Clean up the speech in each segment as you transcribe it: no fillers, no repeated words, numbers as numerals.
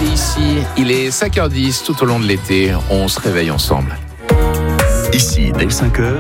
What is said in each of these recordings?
c'est ici. Il est 5h10 tout au long de l'été. On se réveille ensemble. Ici, dès 5h,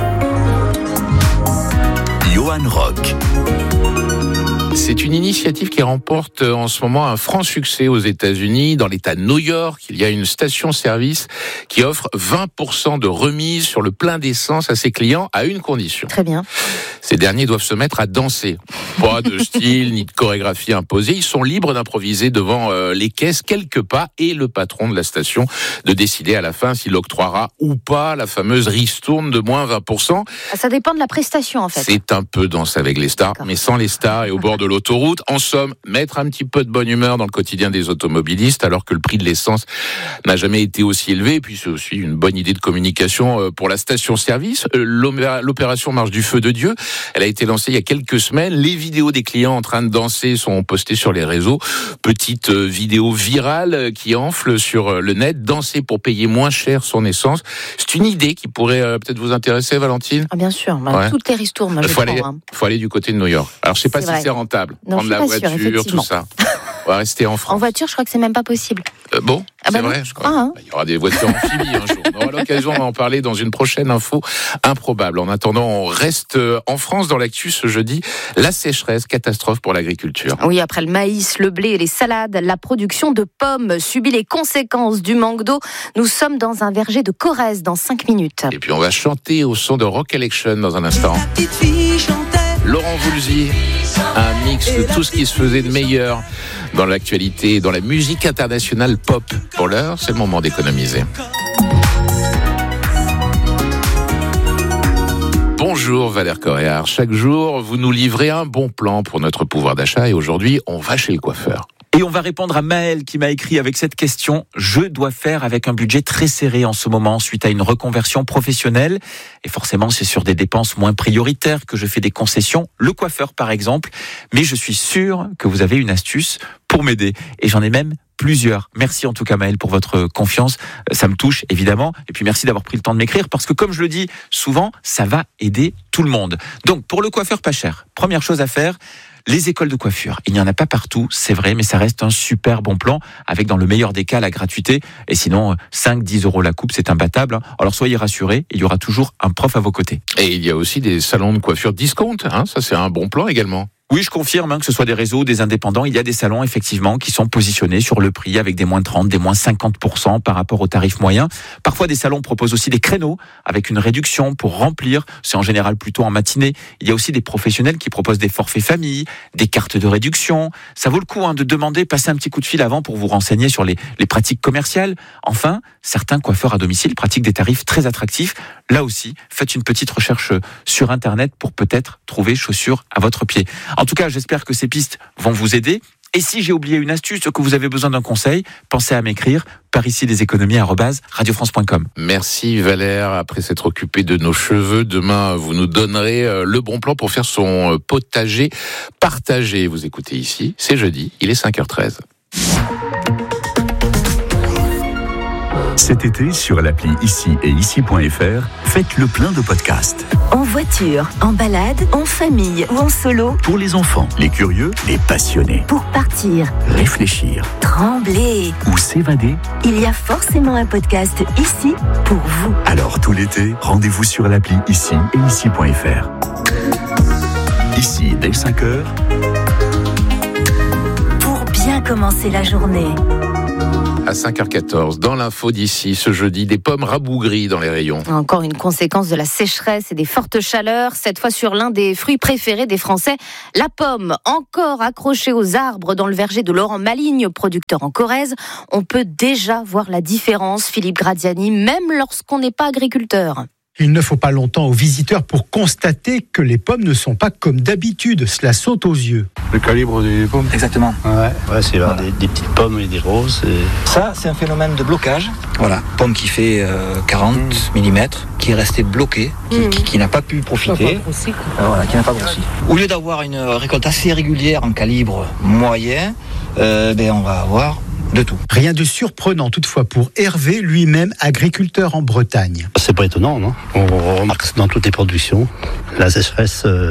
Johan Rock. C'est une initiative qui remporte en ce moment un franc succès aux États-Unis. Dans l'État de New York, il y a une station-service qui offre 20% de remise sur le plein d'essence à ses clients à une condition. Très bien. Ces derniers doivent se mettre à danser. Pas de style ni de chorégraphie imposée. Ils sont libres d'improviser devant les caisses quelques pas et le patron de la station de décider à la fin s'il octroiera ou pas la fameuse ristourne de moins 20%. Ça dépend de la prestation en fait. C'est un peu Danse avec les stars, mais sans les stars et au bord de l'autoroute. En somme, mettre un petit peu de bonne humeur dans le quotidien des automobilistes alors que le prix de l'essence n'a jamais été aussi élevé. Et puis c'est aussi une bonne idée de communication pour la station-service. L'opération Marche du Feu de Dieu, elle a été lancée il y a quelques semaines. Les vidéos des clients en train de danser sont postées sur les réseaux. Petite vidéo virale qui enfle sur le net. Danser pour payer moins cher son essence. C'est une idée qui pourrait peut-être vous intéresser, Valentine. Ah bien sûr, Ouais. toutes les ristournes, Il faut aller du côté de New York. Alors je sais pas si c'est rentable. Non, prendre la voiture, tout ça. On va rester en France. En voiture, je crois que c'est même pas possible. C'est vrai, je crois. Il y aura des voitures amphibies un jour. On aura l'occasion d'en parler dans une prochaine info improbable. En attendant, on reste en France dans l'actu ce jeudi. La sécheresse, catastrophe pour l'agriculture. Oui, après le maïs, le blé et les salades, la production de pommes subit les conséquences du manque d'eau. Nous sommes dans un verger de Corrèze dans 5 minutes. Et puis on va chanter au son de Rock Election dans un instant. Laurent Voulzy, un mix de tout ce qui se faisait de meilleur dans l'actualité, dans la musique internationale pop. Pour l'heure, c'est le moment d'économiser. Bonjour Valère Coréard. Chaque jour, vous nous livrez un bon plan pour notre pouvoir d'achat et aujourd'hui, on va chez le coiffeur. Et on va répondre à Maël qui m'a écrit avec cette question. Je dois faire avec un budget très serré en ce moment suite à une reconversion professionnelle. Et forcément, c'est sur des dépenses moins prioritaires que je fais des concessions. Le coiffeur, par exemple. Mais je suis sûr que vous avez une astuce pour m'aider. Et j'en ai même plusieurs. Merci en tout cas Maël pour votre confiance. Ça me touche évidemment. Et puis merci d'avoir pris le temps de m'écrire parce que comme je le dis souvent, ça va aider tout le monde. Donc pour le coiffeur pas cher, première chose à faire, les écoles de coiffure. Il n'y en a pas partout, c'est vrai, mais ça reste un super bon plan avec dans le meilleur des cas la gratuité. Et sinon, 5-10 € la coupe, c'est imbattable. Alors soyez rassurés, il y aura toujours un prof à vos côtés. Et il y a aussi des salons de coiffure discount, ça c'est un bon plan également. Oui, je confirme que ce soit des réseaux, des indépendants, il y a des salons effectivement qui sont positionnés sur le prix avec des moins 30, des moins 50% par rapport au tarif moyen. Parfois, des salons proposent aussi des créneaux avec une réduction pour remplir. C'est en général plutôt en matinée. Il y a aussi des professionnels qui proposent des forfaits famille, des cartes de réduction. Ça vaut le coup de demander, passer un petit coup de fil avant pour vous renseigner sur les pratiques commerciales. Enfin, certains coiffeurs à domicile pratiquent des tarifs très attractifs. Là aussi, faites une petite recherche sur Internet pour peut-être trouver chaussures à votre pied. En tout cas, j'espère que ces pistes vont vous aider. Et si j'ai oublié une astuce, que vous avez besoin d'un conseil, pensez à m'écrire par ici leséconomies@radiofrance.com. Merci Valère. Après s'être occupé de nos cheveux, demain vous nous donnerez le bon plan pour faire son potager partagé. Vous écoutez ici, c'est jeudi, il est 5h13. Cet été, sur l'appli Ici et Ici.fr, faites le plein de podcasts. En voiture, en balade, en famille ou en solo. Pour les enfants, les curieux, les passionnés. Pour partir, Réfléchir trembler. ou s'évader. Il y a forcément un podcast ici pour vous. Alors tout l'été, rendez-vous sur l'appli Ici et Ici.fr. Ici, dès 5h, Pour bien commencer la journée. À 5h14, dans l'info d'ici, ce jeudi, des pommes rabougries dans les rayons. Encore une conséquence de la sécheresse et des fortes chaleurs, cette fois sur l'un des fruits préférés des Français, la pomme, encore accrochée aux arbres dans le verger de Laurent Maligne, producteur en Corrèze. On peut déjà voir la différence, Philippe Gradiani, même lorsqu'on n'est pas agriculteur. Il ne faut pas longtemps aux visiteurs pour constater que les pommes ne sont pas comme d'habitude, cela saute aux yeux. Le calibre des pommes. Exactement. Ouais, c'est là, des petites pommes et des roses. Ça, c'est un phénomène de blocage. Voilà, pomme qui fait 40 mm, qui est restée bloquée, qui n'a pas pu profiter. Voilà, qui n'a pas grossi. Au lieu d'avoir une récolte assez régulière en calibre moyen, on va avoir de tout. Rien de surprenant toutefois pour Hervé, lui-même agriculteur en Bretagne. C'est pas étonnant, non ? On remarque dans toutes les productions. La sécheresse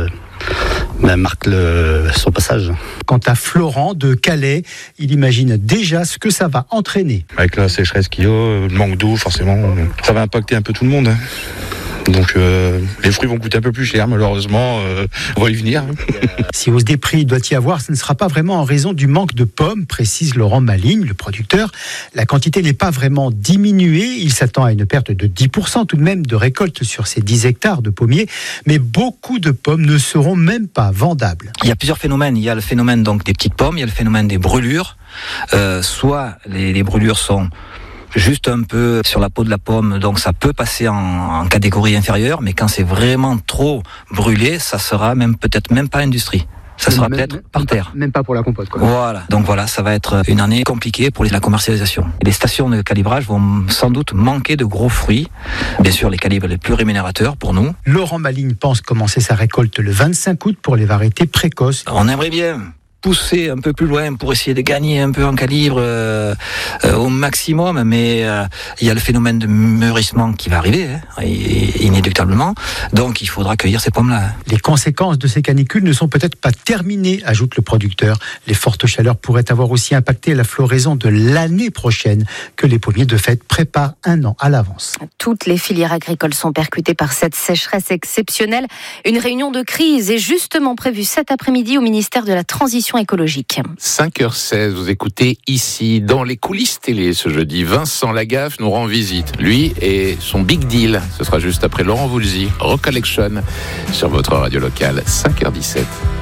marque son passage. Quant à Florent de Calais, il imagine déjà ce que ça va entraîner. Avec la sécheresse qu'il y a, le manque d'eau, forcément, ça va impacter un peu tout le monde. Donc les fruits vont coûter un peu plus cher, malheureusement, on va y venir. Si hausse des prix doit y avoir, ce ne sera pas vraiment en raison du manque de pommes, précise Laurent Maligne, le producteur. La quantité n'est pas vraiment diminuée, il s'attend à une perte de 10% tout de même de récolte sur ces 10 hectares de pommiers, mais beaucoup de pommes ne seront même pas vendables. Il y a plusieurs phénomènes, il y a le phénomène donc des petites pommes, il y a le phénomène des brûlures, soit les brûlures sont juste un peu sur la peau de la pomme, donc ça peut passer en catégorie inférieure, mais quand c'est vraiment trop brûlé, ça sera peut-être même pas industrie. Ça sera peut-être par terre. Même pas pour la compote, quoi. Voilà. Donc voilà, ça va être une année compliquée pour la commercialisation. Les stations de calibrage vont sans doute manquer de gros fruits. Bien sûr, les calibres les plus rémunérateurs pour nous. Laurent Maligne pense commencer sa récolte le 25 août pour les variétés précoces. On aimerait bien pousser un peu plus loin pour essayer de gagner un peu en calibre au maximum, mais il y a le phénomène de mûrissement qui va arriver, inéluctablement, donc il faudra cueillir ces pommes-là. Les conséquences de ces canicules ne sont peut-être pas terminées, ajoute le producteur. Les fortes chaleurs pourraient avoir aussi impacté la floraison de l'année prochaine, que les pommiers de fête préparent un an à l'avance. Toutes les filières agricoles sont percutées par cette sécheresse exceptionnelle. Une réunion de crise est justement prévue cet après-midi au ministère de la Transition écologique. 5h16, vous écoutez ici, dans les coulisses télé ce jeudi, Vincent Lagaffe nous rend visite. Lui et son big deal, ce sera juste après Laurent Voulzy, Recollection, sur votre radio locale, 5h17.